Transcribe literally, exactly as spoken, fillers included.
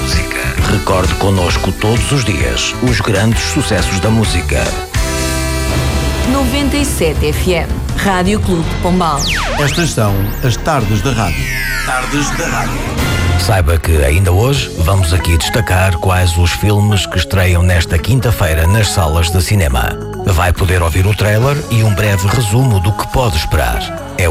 música. Recorde connosco todos os dias os grandes sucessos da música. noventa e sete F M, Rádio Clube de Pombal. Estas são as tardes da rádio. Tardes da rádio. Saiba que ainda hoje vamos aqui destacar quais os filmes que estreiam nesta quinta-feira nas salas de cinema. Vai poder ouvir o trailer e um breve resumo do que pode esperar. É